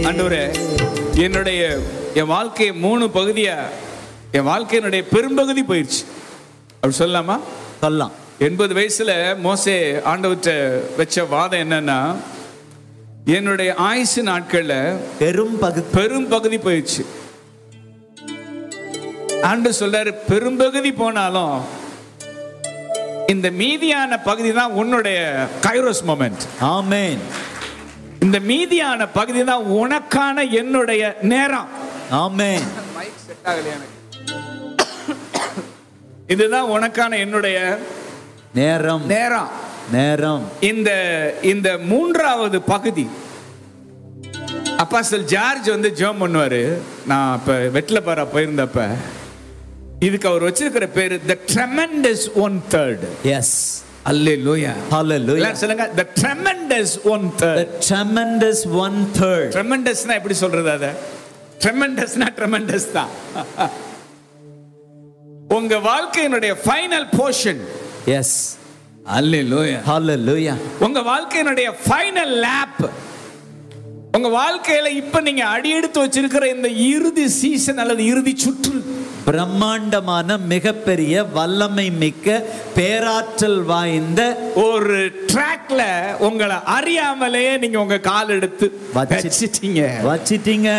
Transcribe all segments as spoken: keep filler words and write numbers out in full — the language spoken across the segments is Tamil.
ஆண்டவரே, என்னுடைய என் வாழ்க்கை மூணு பகுதியா, என் வாழ்க்கையினுடைய பெரும்பகுதி போயிடுச்சு அப்படி சொல்லலாமா? சொல்லலாம். எண்பது வயசுல மோசே ஆண்டவர்கிட்ட வச்ச வாதம் என்னன்னா, என்னுடைய ஆயுசு நாட்கள்ல பெரும் பகுதி பெரும் பகுதி போயிடுச்சு. ஆண்டவர் சொல்றாரு, பெரும்பகுதி போனாலும் இந்த மீதியான பகுதி தான் உன்னுடைய கைரோஸ் மொமெண்ட். ஆமென். இந்த மீதியான பகுதி தான் உனக்கான என்னுடைய நேரம். ஆமென். மைக் செட் ஆகலையா எனக்கு? இதுதான் உனக்கான என்னுடைய நேரம். நேரம் நேரம். இந்த இந்த மூன்றாவது பகுதி அப்போஸ்தலர் ஜார்ஜ் வந்து ஜெபம் பண்ணுவாரு. நான் அப்ப வெட்லபாரா போயிருந்தப்ப இதுக்கு அவர் வச்சிருக்கிற பேரு the tremendous one third. Yes. Hallelujah. Hallelujah. எல்லாரும் சொல்லுங்க, the tremendous one third. The tremendous one third. Tremendousனா எப்படி சொல்றது? அத tremendousனா tremendous தான். உங்க வாழ்க்கையினுடைய final portion. Yes. Hallelujah. Hallelujah. உங்க வாழ்க்கையினுடைய ஃபைனல் லேப். உங்க வாழ்க்கையில இப்ப நீங்க அடி எடுத்து வச்சிருக்கிற இந்த இறுதி சீசன் அல்லது இறுதி சுற்று, பிரம்மாண்டமான மிகப்பெரிய வல்லமை மிக்க பேராற்றல் வாய்ந்த ஒரு ட்ராக்ல உங்களை அறியாமலே நீங்க உங்க கால் எடுத்து வச்சிட்டீங்க வச்சிட்டீங்க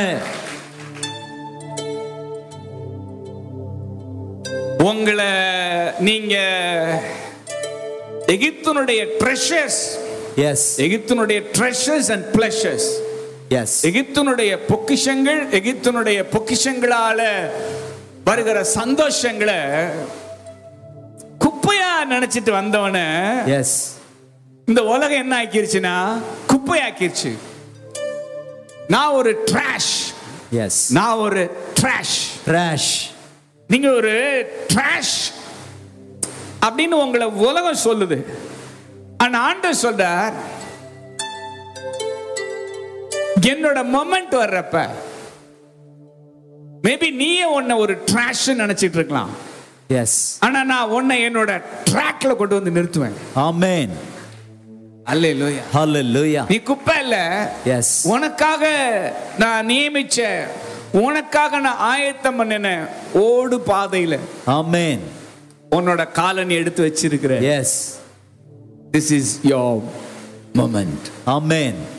உங்களை நீங்க எகிப்தினுடைய ட்ரெஷர்ஸ். எஸ். எகிப்தினுடைய ட்ரெஷர்ஸ் அண்ட் பிளஷர்ஸ். எஸ். எகிப்தினுடைய பொக்கிஷங்கள், எகிப்தினுடைய பொக்கிஷங்களால வருகிற சந்தோஷங்களை குப்பையா நினைச்சிட்டு வந்தவன எஸ் இந்த உலகம் என்ன ஆக்கிருச்சுன்னா குப்பையாக்கிருச்சு. நான் ஒரு ட்ராஷ். எஸ். நான் ஒரு ட்ராஷ். ட்ராஷ். நீங்க ஒரு ட்ராஷ் அப்படின்னு உங்களை உலகம் சொல்லுது. ஆனா ஆண்டவர் சொல்றார், என்னோட மொமெண்ட் வர்றப்ப மேபி நீயே உன்னை ஒரு ட்ராஷ் நினைச்சிட்டு இருக்கலாம். எஸ். ஆனா நான் உன்னை என்னோட ட்ராக்ல கொண்டு வந்து நிறுத்துவேன். ஆமென். அல்லேலூயா. ஹalleluya. நீ குப்பை இல்ல. எஸ். உனக்காக நான் நியமிச்ச, உனக்காக நான் ஆயத்தம் பண்ணின ஓடு பாதையில ஆமென் உன்னோட காலனி எடுத்து வச்சிருக்கிற. S. This is your moment. Amen.